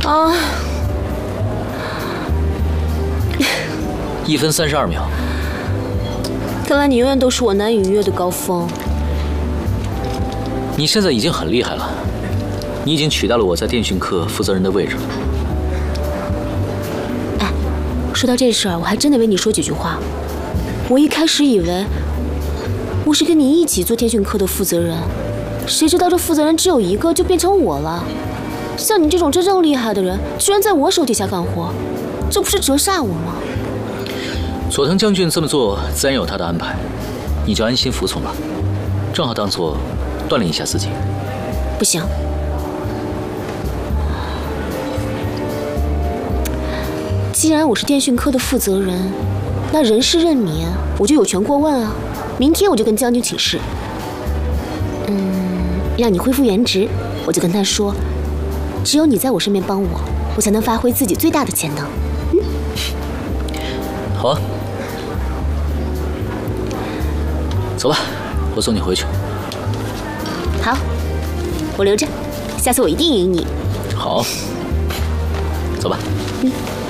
啊 ！1分32秒。 看来你永远都是我难以逾越的高峰。 你现在已经很厉害了，你已经取代了我在电讯科负责人的位置。 哎，说到这事儿，我还真得为你说几句话。我一开始以为我是跟你一起做电讯科的负责人，谁知道这负责人只有一个，就变成我了。像你这种真正厉害的人，居然在我手底下干活，这不是折煞我吗？ 佐藤将军这么做自然有他的安排，你就安心服从吧，正好当做锻炼一下自己。 不行，既然我是电讯科的负责人，那人事任免我就有权过问啊。明天我就跟将军请示，让你恢复原职，我就跟他说，只有你在我身边帮我，我才能发挥自己最大的潜能。 好啊，走吧，我送你回去。 好，我留着，下次我一定赢你。 好，走吧。